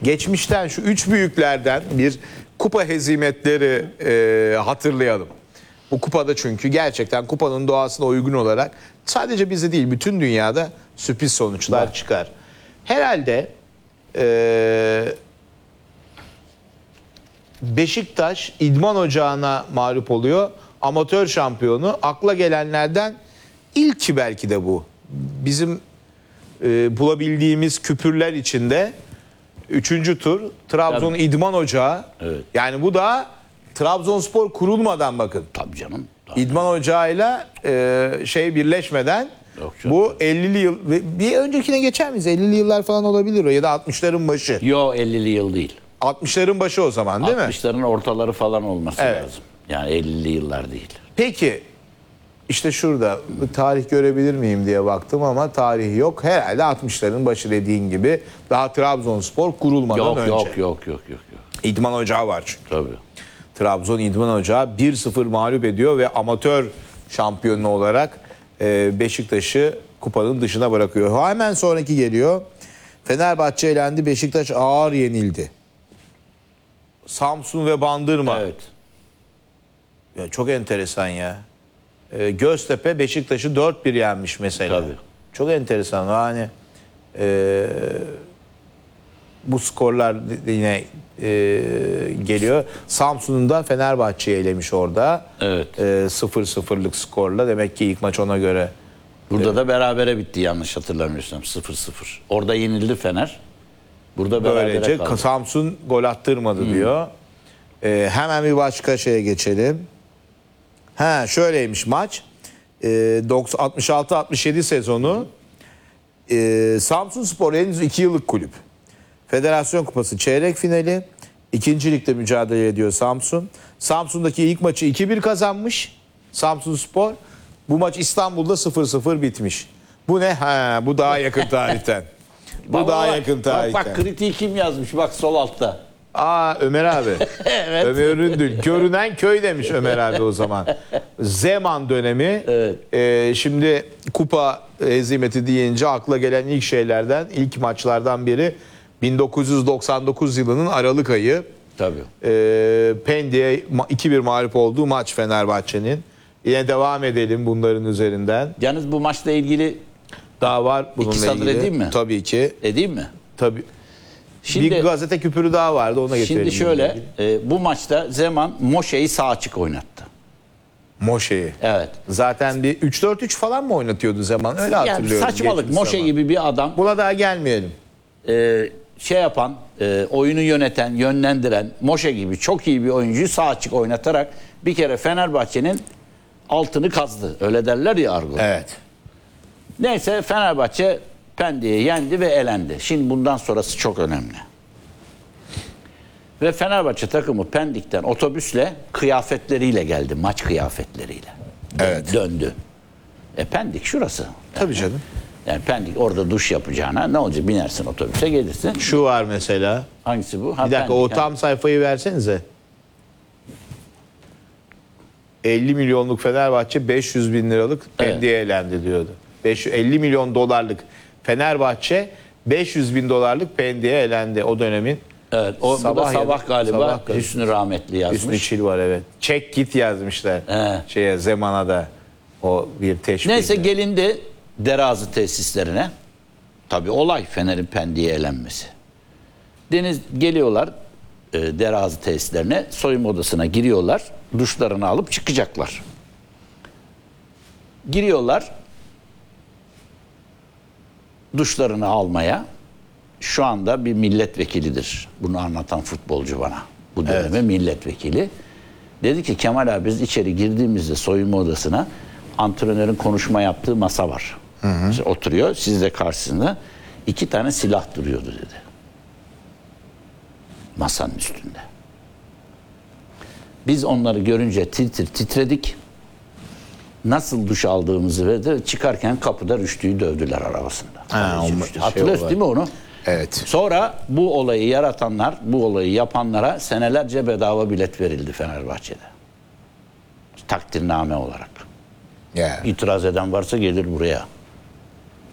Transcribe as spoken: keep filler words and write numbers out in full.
geçmişten şu üç büyüklerden bir kupa hezimetleri e, hatırlayalım. Bu kupada çünkü gerçekten kupanın doğasına uygun olarak sadece bizde değil bütün dünyada sürpriz sonuçlar çıkar. Herhalde e, Beşiktaş İdman Ocağı'na mağlup oluyor. Amatör şampiyonu. Akla gelenlerden ilki belki de bu. Bizim e, bulabildiğimiz küpürler içinde üçüncü tur Trabzon Tabii. İdman Ocağı. Evet. Yani bu da Trabzonspor kurulmadan bakın. Tabii canım. Tabii. İdman Ocağı'yla e, şey birleşmeden Yok canım. bu ellili yıl ve bir öncekine geçer miyiz? ellili yıllar falan olabilir o ya da altmışların başı. Yo ellili yıl değil. altmışların başı o zaman değil mi? altmışların ortaları falan olması Evet. lazım. Yani ellili yıllar değil. Peki işte şurada bir tarih görebilir miyim diye baktım ama tarih yok. Herhalde altmışların başı dediğin gibi daha Trabzonspor kurulmadan Yok önce. yok yok yok yok yok. İdman Ocağı var çünkü. Tabii. Trabzon İdman Ocağı bir sıfır mağlup ediyor ve amatör şampiyonu olarak e, Beşiktaş'ı kupanın dışına bırakıyor. Hemen sonraki geliyor. Fenerbahçe elendi, Beşiktaş ağır yenildi. Samsun ve Bandırma. Evet. Ya çok enteresan ya. E, Göztepe Beşiktaş'ı dört bir yenmiş mesela. Tabii. Çok enteresan. Yani e, bu skorlar yine e, geliyor. Samsun'un da Fenerbahçe'yi elemiş orada. Evet. E, sıfır sıfırlık skorla. Demek ki ilk maç ona göre. Burada da berabere bitti yanlış hatırlamıyorsam sıfır sıfır. Orada yenildi Fener. Burada berabere Böylece kaldı. Samsun gol attırmadı diyor. E, hemen bir başka şeye geçelim. Ha şöyleymiş maç. E, altmış altı altmış yedi sezonu. E, Samsunspor henüz iki yıllık kulüp. Federasyon Kupası çeyrek finali. İkinci ligde mücadele ediyor Samsun. Samsun'daki ilk maçı iki bir kazanmış Samsunspor. Bu maç İstanbul'da sıfır sıfır bitmiş. Bu ne? Ha, bu daha yakın tarihten. Bu Bak, daha bak, yakın bak, tarihten. Bak kritiği kim yazmış bak sol altta. Aa Ömer abi. Evet. Ömer Üründül. Görünen köy demiş Ömer abi o zaman. Zeman dönemi. Evet. Ee, şimdi kupa hezimeti deyince akla gelen ilk şeylerden, ilk maçlardan biri bin dokuz yüz doksan dokuz yılının Aralık ayı. Tabii. Ee, Pendik'e iki bir mağlup olduğu maç Fenerbahçe'nin. Yine devam edelim bunların üzerinden. Yalnız bu maçla ilgili Daha var bununla İki satır ilgili. edeyim mi? Tabii ki. edeyim mi? Tabii. Şimdi, bir gazete küpürü daha vardı ona getirelim. şimdi şöyle e, bu maçta Zeman Moşe'yi sağ açık oynattı. Moşe'yi. Evet. Zaten bir üç dört üç falan mı oynatıyordu zaman? Öyle Yani hatırlıyorum. saçmalık. geçmiş Moşe zaman. gibi bir adam Buna daha gelmeyelim. e, şey yapan, e, oyunu yöneten, yönlendiren Moşe gibi çok iyi bir oyuncuyu sağ açık oynatarak bir kere Fenerbahçe'nin altını kazdı. Öyle derler ya argo. Evet. Neyse Fenerbahçe Pendik'i yendi ve elendi. Şimdi bundan sonrası çok önemli. Ve Fenerbahçe takımı Pendik'ten otobüsle kıyafetleriyle geldi. Maç kıyafetleriyle. Evet. Döndü. E Pendik şurası. Tabii canım. Yani Pendik orada duş yapacağına ne olacak? Binersin otobüse gelirsin. Şu var mesela. Hangisi bu? Ha, Bir dakika Pendik, o tam sayfayı versenize. elli milyonluk Fenerbahçe beş yüz bin liralık Evet. Pendik'e elendi diyordu. beş yüz elli milyon dolarlık Fenerbahçe beş yüz bin dolarlık Pendik'e elendi o dönemin. Evet, o Sabah bu da ya da- sabah galiba sabah galiba. Hüsnü Rahmetli yazmış. Hüsnü Çil var evet. Çek git yazmışlar. He. Şeye Zeman'a da o bir teşbih. Neyse gelindi Derazı tesislerine. Tabii olay Fener'in Pendik'e elenmesi. Deniz geliyorlar e, Derazı tesislerine, soyunma odasına giriyorlar. Duşlarını alıp çıkacaklar. Giriyorlar. Duşlarını almaya. Şu anda bir milletvekilidir. Bunu anlatan futbolcu bana. Bu döneme Evet. milletvekili. Dedi ki Kemal abi biz içeri girdiğimizde soyunma odasına antrenörün konuşma yaptığı masa var. Hı hı. İşte oturuyor. Siz de karşısında iki tane silah duruyordu dedi. Masanın üstünde. Biz onları görünce titir titredik. Nasıl duş aldığımızı ve de çıkarken kapıda Rüştü'yü dövdüler arabasında. Ha, o Rüştü. şey Hatırlıyorsun olay. değil mi onu? Evet. Sonra bu olayı yaratanlar, bu olayı yapanlara senelerce bedava bilet verildi Fenerbahçe'de. Takdirname olarak. Ya. İtiraz eden varsa gelir buraya.